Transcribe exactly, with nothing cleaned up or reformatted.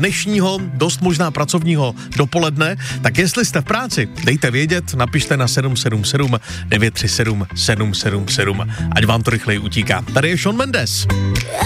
dnešního, dost možná pracovního dopoledne. Tak jestli jste v práci, dejte vědět, napište na sedm sedm sedm devět tři sedm sedm sedm sedm, ať vám to rychleji utíká. Tady je Shawn Mendes.